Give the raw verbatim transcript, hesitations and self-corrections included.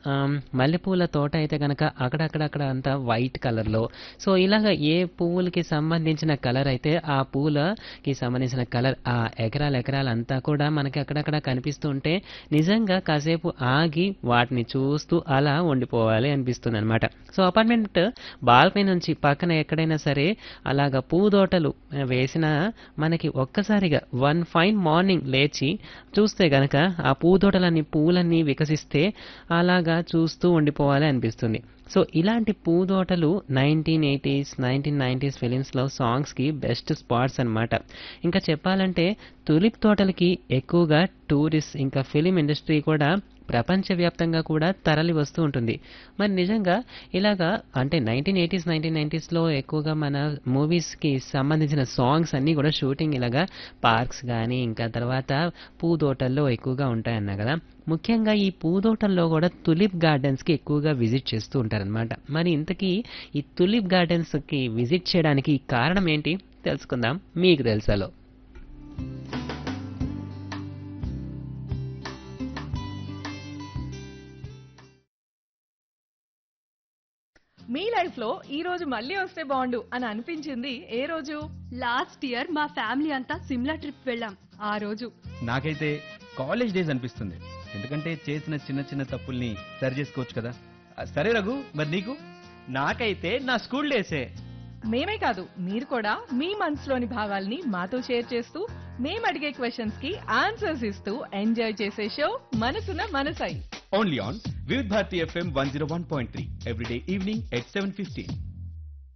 ఆహ్, మల్లెపూల తోట అయితే గనక అక్కడక్కడక్కడ అంతా వైట్ కలర్‌లో సో, ఇలాగ ఏ పువ్వులకి సంబంధించిన కలర్ అయితే ఆ పూలకి సంబంధించిన కలర్ ఆ ఎకరాలు ఎకరాలంతా కూడా మనకి అక్కడక్కడ కనిపిస్తూ ఉంటే నిజంగా కాసేపు ఆగి వాటిని చూస్తూ అలా ఉండిపోవాలి అనిపిస్తుందనమాట. సో, అపార్ట్మెంట్ బాల్కనీ నుంచి పక్కన ఎక్కడైనా సరే అలాగ పూదోటలు ఆహ్, వేసినా మనకి ఒక్కసారిగా వన్ ఫైన్ మార్నింగ్ లేచి చూస్తే గనక ఆ పూదోటలన్నీ పూలన్నీ వికసిస్తే అలాగా చూస్తూ ఉండిపోవాలి అనిపిస్తుంది. సో, ఇలాంటి పూదోటలు nineteen eighties, nineteen nineties ఫిలిమ్స్‌లో సాంగ్స్‌కి best spots అన్నమాట. ఇంకా చెప్పాలంటే తులిప్ తోటలకి ఎక్కువగా టూరిస్ట్ ఇంకా ఫిల్మ్ ఇండస్ట్రీ కూడా ప్రపంచవ్యాప్తంగా కూడా తరలి వస్తూ ఉంటుంది. మరి నిజంగా ఇలాగా అంటే నైన్టీన్ ఎయిటీస్, నైన్టీన్ నైన్టీస్‌లో ఎక్కువగా మన మూవీస్‌కి సంబంధించిన సాంగ్స్ అన్నీ కూడా షూటింగ్ ఇలాగా పార్క్స్ గానీ, ఇంకా తర్వాత పూదోటల్లో ఎక్కువగా ఉంటాయన్నా గదా! ముఖ్యంగా ఈ పూదోటల్లో కూడా తులిప్ గార్డెన్స్‌కి ఎక్కువగా విజిట్ చేస్తూ ఉంటారనమాట. మరి ఇంతకీ ఈ తులిప్ గార్డెన్స్‌కి విజిట్ చేయడానికి కారణం ఏంటి? తెలుసుకుందాం. మీకు తెలుసాలో. మీ లైఫ్ లో ఈ రోజు మళ్ళీ వస్తే బాగుండు అని అనిపించింది ఏ రోజు? లాస్ట్ ఇయర్ మా ఫ్యామిలీ అంతా సిమ్లా ట్రిప్ వెళ్ళాం. ఆ రోజు నాకైతే కాలేజ్ డేస్ అనిపిస్తుంది. ఎందుకంటే చేసిన చిన్న చిన్న తప్పుల్ని సరి చేసుకోవచ్చు కదా. ఆ, సరే రఘు, మరి నీకు? నాకైతే నా స్కూల్ డేసే. మేమే కాదు మీరు కూడా మీ మనసులోని భావాల్ని మాతో షేర్ చేస్తూ మేము అడిగే క్వశ్చన్స్ కి ఆన్సర్స్ ఇస్తూ ఎంజాయ్ చేసే షో మనసున మనసై. Only on Vividh Bharati FM one zero one point three everyday evening at seven fifteen.